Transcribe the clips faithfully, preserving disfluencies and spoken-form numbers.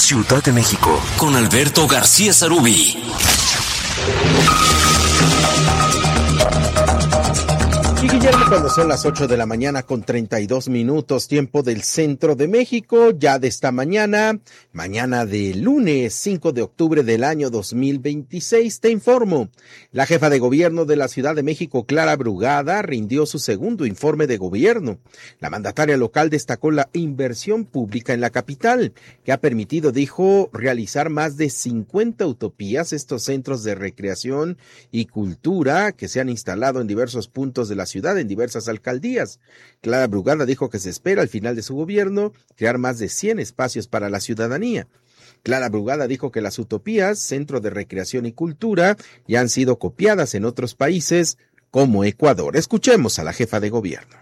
Ciudad de México, con Alberto García Zarubi. Y Guillermo, cuando son las ocho de la mañana con treinta y dos minutos, tiempo del centro de México, ya de esta mañana, mañana de lunes cinco de octubre del año dos mil veintiséis, te informo. La jefa de gobierno de la Ciudad de México, Clara Brugada, rindió su segundo informe de gobierno. La mandataria local destacó la inversión pública en la capital, que ha permitido, dijo, realizar más de cincuenta utopías, estos centros de recreación y cultura que se han instalado en diversos puntos de la ciudad, en diversas alcaldías. Clara Brugada dijo que se espera al final de su gobierno crear más de cien espacios para la ciudadanía. Clara Brugada dijo que las utopías, centro de recreación y cultura, ya han sido copiadas en otros países como Ecuador. Escuchemos a la jefa de gobierno.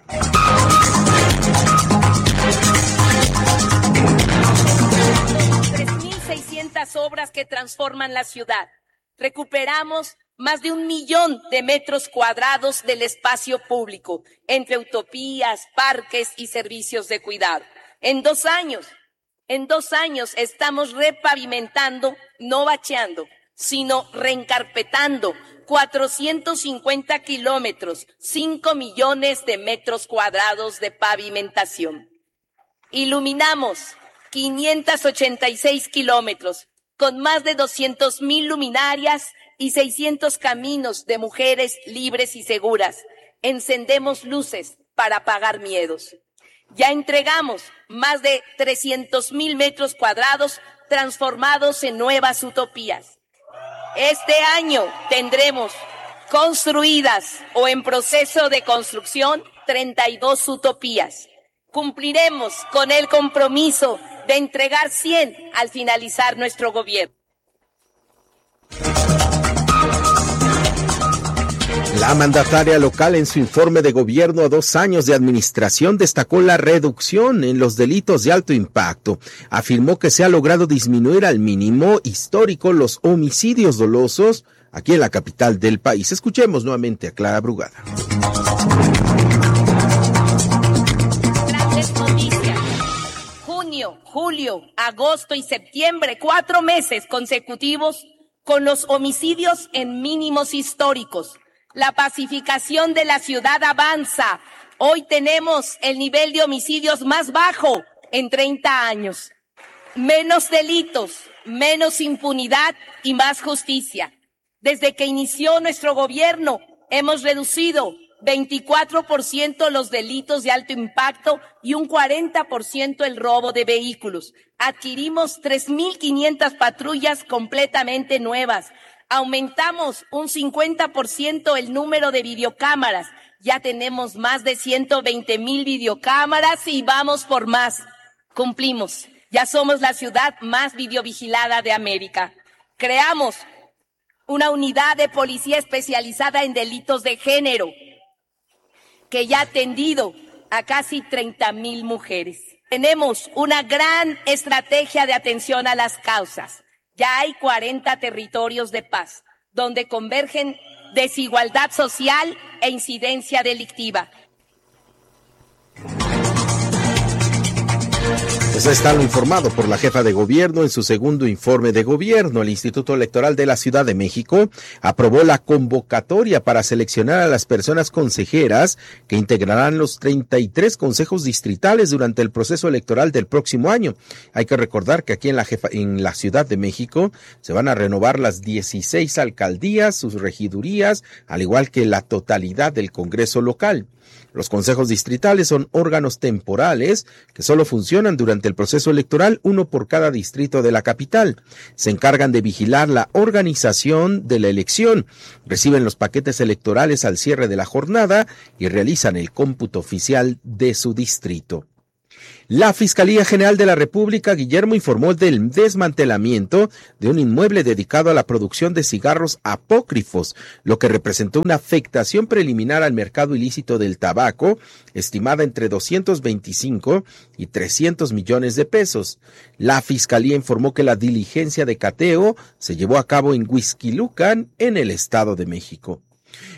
tres mil seiscientas obras que transforman la ciudad. Recuperamos más de un millón de metros cuadrados del espacio público, entre utopías, parques y servicios de cuidado. En dos años, en dos años estamos repavimentando, no bacheando, sino reencarpetando cuatrocientos cincuenta kilómetros, cinco millones de metros cuadrados de pavimentación. Iluminamos quinientos ochenta y seis kilómetros, con más de doscientos mil luminarias y seiscientos caminos de mujeres libres y seguras. Encendemos luces para apagar miedos. Ya entregamos más de trescientos mil metros cuadrados transformados en nuevas utopías. Este año tendremos construidas o en proceso de construcción treinta y dos utopías. Cumpliremos con el compromiso de entregar cien al finalizar nuestro gobierno. La mandataria local en su informe de gobierno a dos años de administración destacó la reducción en los delitos de alto impacto. Afirmó que se ha logrado disminuir al mínimo histórico los homicidios dolosos aquí en la capital del país. Escuchemos nuevamente a Clara Brugada. Grandes noticias. Junio, julio, agosto y septiembre, cuatro meses consecutivos con los homicidios en mínimos históricos. La pacificación de la ciudad avanza. Hoy tenemos el nivel de homicidios más bajo en treinta años. Menos delitos, menos impunidad y más justicia. Desde que inició nuestro gobierno, hemos reducido veinticuatro por ciento los delitos de alto impacto y un cuarenta por ciento el robo de vehículos. Adquirimos tres mil quinientas patrullas completamente nuevas. Aumentamos un cincuenta por ciento el número de videocámaras. Ya tenemos más de ciento veinte mil videocámaras y vamos por más. Cumplimos. Ya somos la ciudad más videovigilada de América. Creamos una unidad de policía especializada en delitos de género que ya ha atendido a casi treinta mil mujeres. Tenemos una gran estrategia de atención a las causas. Ya hay cuarenta territorios de paz, donde convergen desigualdad social e incidencia delictiva. Pues está lo informado por la jefa de gobierno en su segundo informe de gobierno. El Instituto Electoral de la Ciudad de México aprobó la convocatoria para seleccionar a las personas consejeras que integrarán los treinta y tres consejos distritales durante el proceso electoral del próximo año. Hay que recordar que aquí en la, jefa, en la Ciudad de México se van a renovar las dieciséis alcaldías, sus regidurías, al igual que la totalidad del Congreso local. Los consejos distritales son órganos temporales que solo funcionan durante el proceso electoral, uno por cada distrito de la capital. Se encargan de vigilar la organización de la elección, reciben los paquetes electorales al cierre de la jornada y realizan el cómputo oficial de su distrito. La Fiscalía General de la República, Guillermo, informó del desmantelamiento de un inmueble dedicado a la producción de cigarros apócrifos, lo que representó una afectación preliminar al mercado ilícito del tabaco, estimada entre doscientos veinticinco y trescientos millones de pesos. La Fiscalía informó que la diligencia de cateo se llevó a cabo en Huixquilucan, en el Estado de México.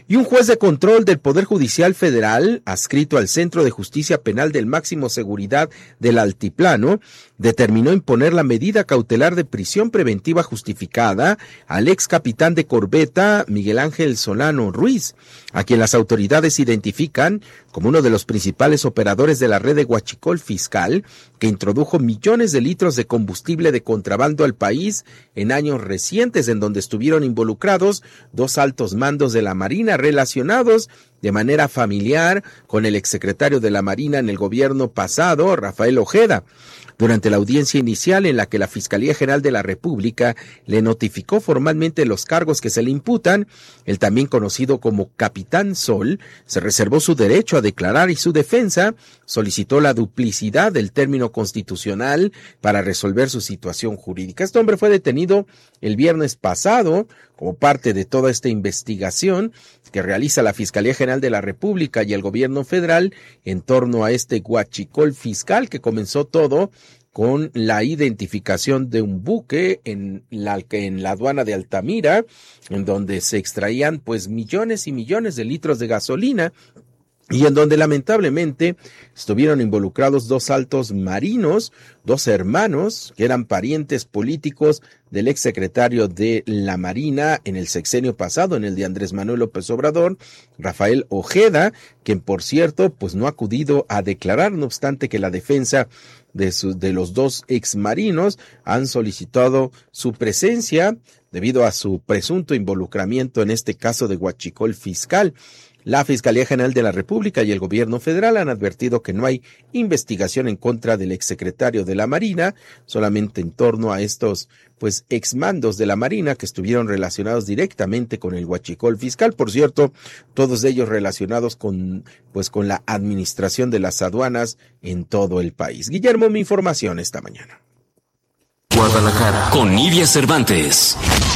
Y un juez de control del Poder Judicial Federal, adscrito al Centro de Justicia Penal del Máximo Seguridad del Altiplano, determinó imponer la medida cautelar de prisión preventiva justificada al ex capitán de corbeta Miguel Ángel Solano Ruiz, a quien las autoridades identifican como uno de los principales operadores de la red de huachicol fiscal, que introdujo millones de litros de combustible de contrabando al país en años recientes, en donde estuvieron involucrados dos altos mandos de la Marina relacionados de manera familiar con el exsecretario de la Marina en el gobierno pasado, Rafael Ojeda. Durante la audiencia inicial en la que la Fiscalía General de la República le notificó formalmente los cargos que se le imputan, el también conocido como Capitán Sol se reservó su derecho a declarar y su defensa solicitó la duplicidad del término constitucional para resolver su situación jurídica. Este hombre fue detenido el viernes pasado como parte de toda esta investigación que realiza la Fiscalía General de la República y el Gobierno Federal en torno a este huachicol fiscal, que comenzó todo con la identificación de un buque en la, en la aduana de Altamira, en donde se extraían pues millones y millones de litros de gasolina, y en donde lamentablemente estuvieron involucrados dos altos marinos, dos hermanos que eran parientes políticos del exsecretario de la Marina en el sexenio pasado, en el de Andrés Manuel López Obrador, Rafael Ojeda, quien por cierto pues no ha acudido a declarar, no obstante que la defensa de, su, de los dos exmarinos han solicitado su presencia debido a su presunto involucramiento en este caso de huachicol fiscal. La Fiscalía General de la República y el Gobierno Federal han advertido que no hay investigación en contra del exsecretario de la Marina, solamente en torno a estos pues exmandos de la Marina que estuvieron relacionados directamente con el huachicol fiscal. Por cierto, todos ellos relacionados con pues con la administración de las aduanas en todo el país. Guillermo, mi información esta mañana. Guadalajara con Nidia Cervantes.